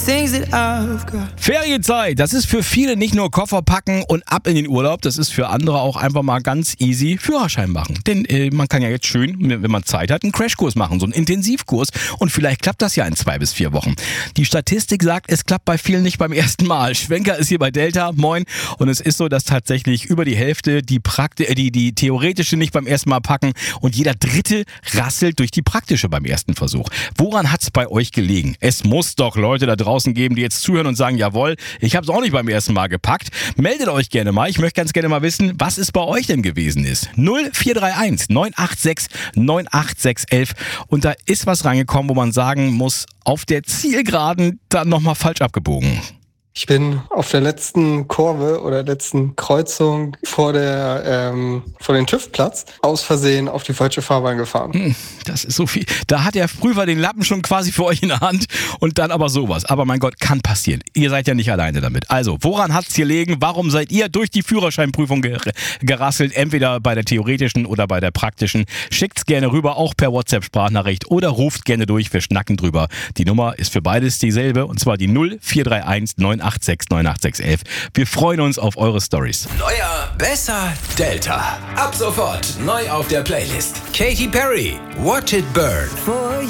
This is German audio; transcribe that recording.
Things that I've got. Ferienzeit, das ist für viele nicht nur Koffer packen und ab in den Urlaub, das ist für andere auch einfach mal ganz easy Führerschein machen. Denn man kann ja jetzt schön, wenn man Zeit hat, einen Crashkurs machen, so einen Intensivkurs, und vielleicht klappt das ja in 2 bis 4 Wochen. Die Statistik sagt, es klappt bei vielen nicht beim ersten Mal. Schwenker ist hier bei Delta, moin, und es ist so, dass tatsächlich über die Hälfte die theoretische nicht beim ersten Mal packen und jeder Dritte rasselt durch die praktische beim ersten Versuch. Woran hat's bei euch gelegen? Es muss doch Leute da draußen geben, die jetzt zuhören und sagen, jawohl, ich habe es auch nicht beim ersten Mal gepackt. Meldet euch gerne mal. Ich möchte ganz gerne mal wissen, was es bei euch denn gewesen ist. 0431 986 98611. Und da ist was reingekommen, wo man sagen muss, auf der Zielgeraden dann nochmal falsch abgebogen. Ich bin auf der letzten Kurve oder letzten Kreuzung vor dem TÜV-Platz aus Versehen auf die falsche Fahrbahn gefahren. Das ist so viel. Da hat der Prüfer den Lappen schon quasi für euch in der Hand und dann aber sowas. Aber mein Gott, kann passieren. Ihr seid ja nicht alleine damit. Also, woran hat's gelegen? Warum seid ihr durch die Führerscheinprüfung gerasselt? Entweder bei der theoretischen oder bei der praktischen. Schickt's gerne rüber, auch per WhatsApp-Sprachnachricht, oder ruft gerne durch. Wir schnacken drüber. Die Nummer ist für beides dieselbe, und zwar die 0431 986 98611. Wir freuen uns auf eure Stories. Neuer, besser, Delta. Ab sofort neu auf der Playlist. Katy Perry, Watch It Burn. For